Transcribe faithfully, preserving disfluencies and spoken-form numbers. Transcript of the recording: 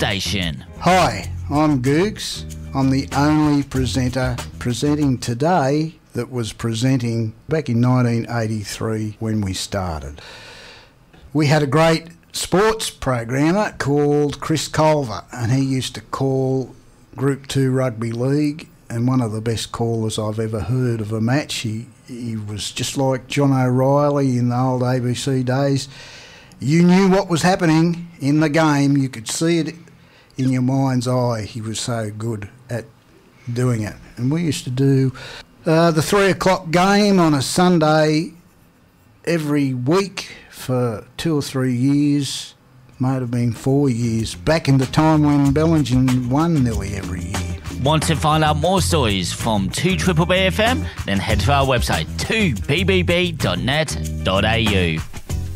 station. Hi, I'm Googs. I'm the only presenter presenting today that was presenting back in nineteen eighty-three when we started. We had a great sports programmer called Chris Culver, and he used to call Group two Rugby League, and one of the best callers I've ever heard of a match. He, he was just like John O'Reilly in the old A B C days. You knew what was happening in the game. You could see it in your mind's eye. He was so good at doing it. And we used to do uh, the three o'clock game on a Sunday every week for two or three years. Might have been four years, back in the time when Bellingen won nearly every year. Want to find out more stories from two B B B F M? Then head to our website two b b b dot net dot a u.